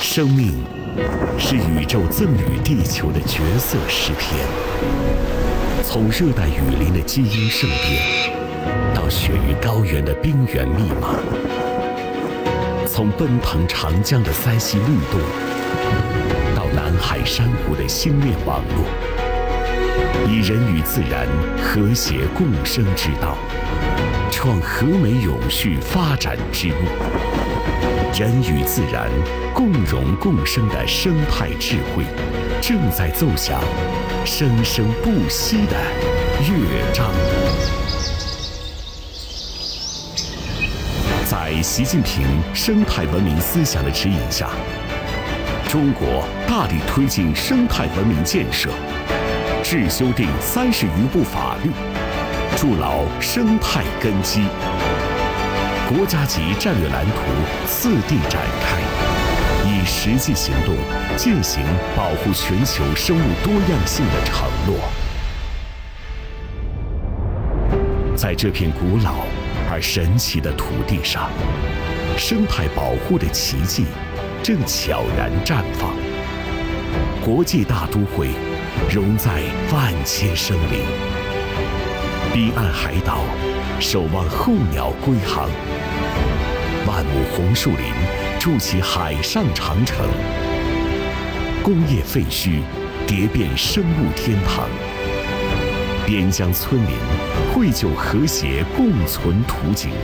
生命是宇宙赠予地球的绝色诗篇。从热带雨林的基因圣殿，到雪域高原的冰原密码；从奔腾长江的塞西律动，到南海珊瑚的星链网络，以人与自然和谐共生之道，创和美永续发展之路。人与自然共荣共生的生态智慧，正在奏响生生不息的乐章。在习近平生态文明思想的指引下，中国大力推进生态文明建设，制修订30余部法律，筑牢生态根基。国家级战略蓝图次第展开，以实际行动践行保护全球生物多样性的承诺。在这片古老而神奇的土地上，生态保护的奇迹正悄然绽放。国际大都会融在万千生灵，彼岸海岛守望候鸟归航，万亩红树林筑起海上长城，工业废墟叠变生物天堂，边疆村民绘就和谐共存图景。